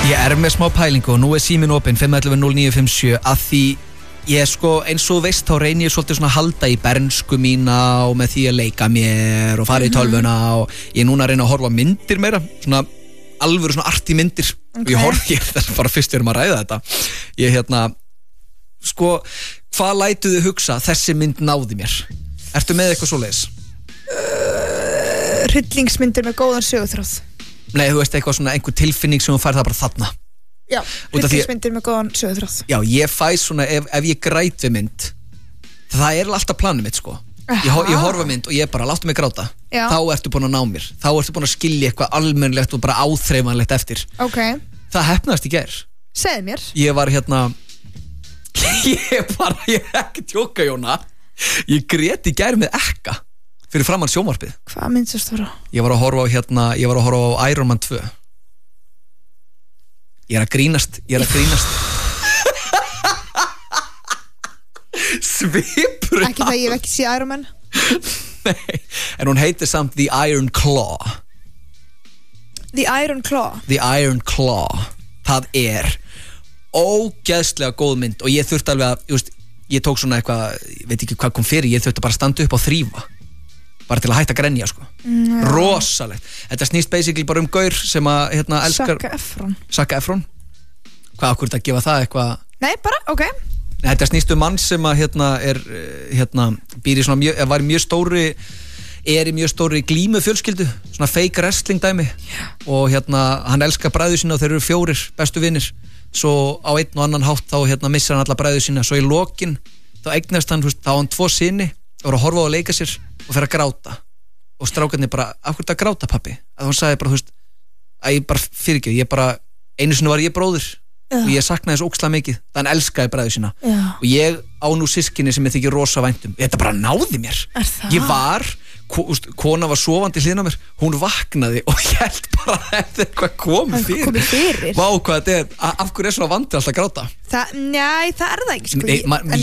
Ég með smá pælingu og nú síminn opinn 511-0957 að því ég eins og veist þá reyni ég svolítið svona að halda í bernsku mína og með því að leika mér og fara í tölvuna og ég núna að reyna að horfa á myndir meira, svona alvöru svona arti myndir og ég þess bara fyrst við erum að ræða þetta ég hvað lætuðu hugsa þessi mynd náði mér? Ertu með eitthvað svoleiðis? Hryllingsmyndir með góðan söguþráð. Nei, þú veist eitthvað svona einhver tilfinning sem þú fær það bara þarna. Já, hryllingsmyndir með góðan söguþráð. Já, ég fæ svona ef ég græt við mynd, það alltaf planið mitt sko. Ég horfa mynd og ég bara láttu mig gráta. Já. Þá ertu búin að ná mér. Þá ertu búin að skilja eitthvað almennilegt og bara áþreifanlegt eftir. Okay. Það heppnaðist í gær. Segðu mér. Ég var ég ekki tjóka Jóna. Ég grét í gær með ekka fyrir framan sjónvarpið. Hvað myndist þú? Ég var að horfa á Iron Man 2. Ég er að grínast. Svipur. Ekki það ég hef ekki séð Iron Man. Nei, en hún heitir samt The Iron Claw. The Iron Claw. The Iron Claw. Það ógeðslega góð mynd og ég þurfti alveg að, ég tók svona eitthvað, ég veit ekki hvað kom fyrir, ég þurfti bara að standa upp og þrífa. Bara til að hætta að grenja sko. Rosalegt. Þetta snýst basically bara gaur sem að elskar Zac Efron. Hvað akkur þetta að gefa það eitthvað? Nei, bara, ok. Þetta snýst mann sem að býr í svona var í mjög stóri glímufjölskyldu, svona fake wrestling dæmi. Og hann elskar bræður sína og þeir eru 4 bestu vinir. Svo á einn og annan hátt þá missar hann alla bræður sína. Svo í lokin þá eignast hann, þá hann 2 syni og voru að horfa á að leika sér og fer að gráta og strákarnir bara, af hverju það gráta pappi? Að hann sagði bara, að ég bara fyrirgefðu, ég bara einu sinni var ég bróðir og ég saknaði þess ógeðslega mikið, það hann elskaði bræður sína og ég á nú systkini sem ég þykir rosa vænt þetta bara náði mér. Ég var kona var sofandi hliðina á mér, hún vaknaði og ég held bara að þetta eitthvað komið fyrir. Vá, hvað þetta af hverju svona vandi alltaf að gráta? Nei, það það ekki sko.